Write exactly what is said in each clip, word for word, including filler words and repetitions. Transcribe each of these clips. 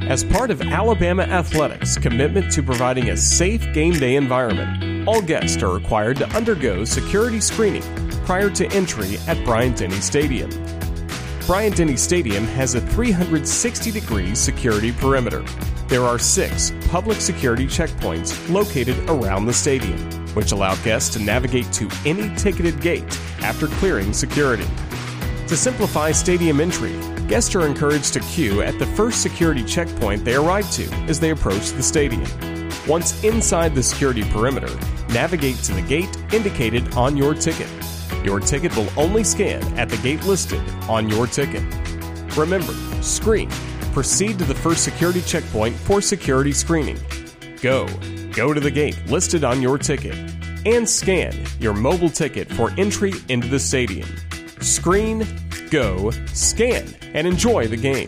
As part of Alabama Athletics' commitment to providing a safe game day environment, all guests are required to undergo security screening prior to entry at Bryant-Denny Stadium. Bryant-Denny Stadium has a three hundred sixty degree security perimeter. There are six public security checkpoints located around the stadium, which allow guests to navigate to any ticketed gate after clearing security. To simplify stadium entry, guests are encouraged to queue at the first security checkpoint they arrive to as they approach the stadium. Once inside the security perimeter, navigate to the gate indicated on your ticket. Your ticket will only scan at the gate listed on your ticket. Remember, screen. Proceed to the first security checkpoint for security screening. Go. Go to the gate listed on your ticket. And scan your mobile ticket for entry into the stadium. Screen, go, scan, and enjoy the game.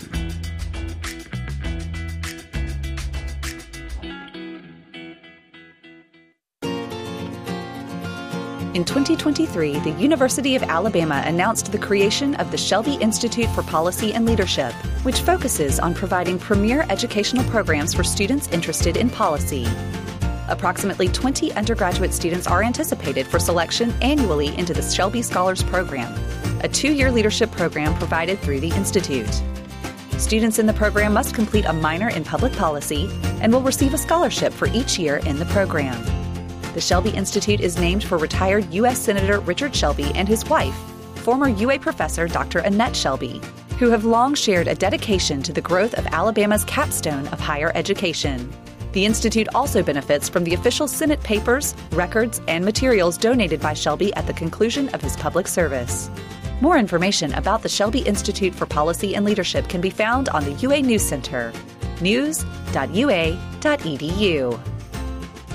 In twenty twenty-three, the University of Alabama announced the creation of the Shelby Institute for Policy and Leadership, which focuses on providing premier educational programs for students interested in policy. Approximately twenty undergraduate students are anticipated for selection annually into the Shelby Scholars Program, a two-year leadership program provided through the Institute. Students in the program must complete a minor in public policy and will receive a scholarship for each year in the program. The Shelby Institute is named for retired U S Senator Richard Shelby and his wife, former U A professor Doctor Annette Shelby, who have long shared a dedication to the growth of Alabama's capstone of higher education. The Institute also benefits from the official Senate papers, records, and materials donated by Shelby at the conclusion of his public service. More information about the Shelby Institute for Policy and Leadership can be found on the U A News Center, news dot u a dot e d u.